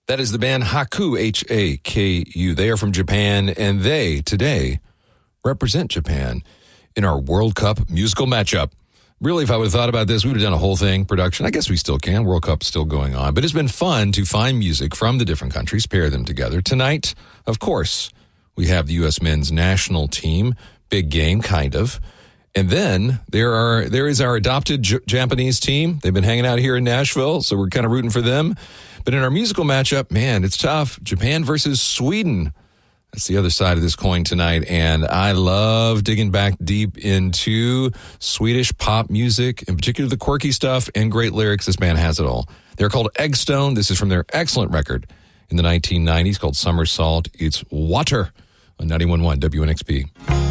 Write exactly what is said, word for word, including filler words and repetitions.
That is the band Haku, H A K U. They are from Japan, and they, today, represent Japan in our World Cup musical matchup. Really, if I would have thought about this, we would have done a whole thing, production. I guess we still can. World Cup's still going on. But it's been fun to find music from the different countries, pair them together. Tonight, of course, we have the U S men's national team. Big game, kind of. And then there are there is our adopted J- Japanese team. They've been hanging out here in Nashville, so we're kind of rooting for them. But in our musical matchup, man, it's tough. Japan versus Sweden. That's the other side of this coin tonight. And I love digging back deep into Swedish pop music, in particular the quirky stuff and great lyrics. This band has it all. They're called Eggstone. This is from their excellent record in the nineteen nineties called Somersault. It's Water on ninety-one point one W N X P.